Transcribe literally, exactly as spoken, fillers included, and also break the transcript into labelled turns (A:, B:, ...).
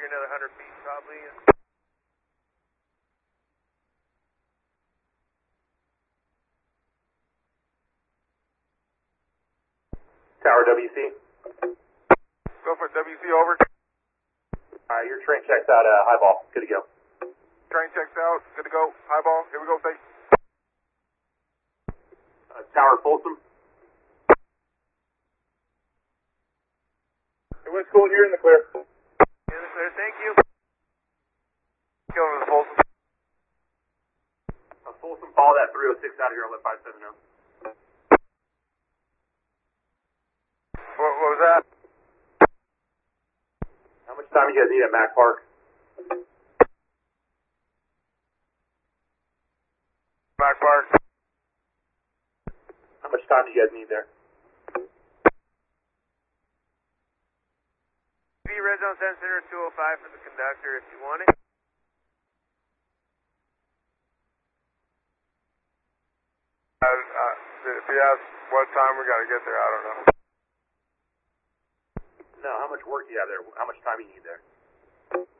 A: me another one hundred feet probably.
B: Tower W C.
A: Go for it, W C over.
B: Alright, your train checks out, uh, high ball. Good to go.
A: Train checks out, good to go. High ball, here we go, thanks.
B: Uh, Tower Folsom.
A: It went cool, you're in the clear. You're in the clear, thank you. Go over the Folsom.
B: Uh, Folsom, follow that three oh six out of here on Lit five seventy.
A: What, what was that?
B: How much time you guys need at Mac Park?
A: Mac Park.
B: How much time do you guys need there?
A: B Red Zone Center Center two oh five for the conductor if you want it. Uh, uh, if he asks what time we gotta get there, I don't know.
B: No, how much work do you have there? How much time do you need there?